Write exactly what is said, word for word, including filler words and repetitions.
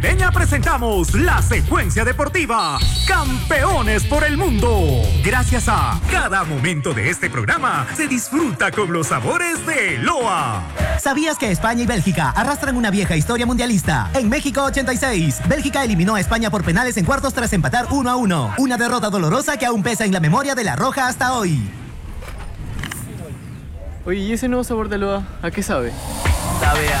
Peña presentamos la secuencia deportiva Campeones por el Mundo. Gracias a cada momento de este programa se disfruta con los sabores de Loa. ¿Sabías que España y Bélgica arrastran una vieja historia mundialista? En México ochenta y seis, Bélgica eliminó a España por penales en cuartos tras empatar uno a uno. Una derrota dolorosa que aún pesa en la memoria de la Roja hasta hoy. Oye, ¿y ese nuevo sabor de Loa, a qué sabe? Sabe a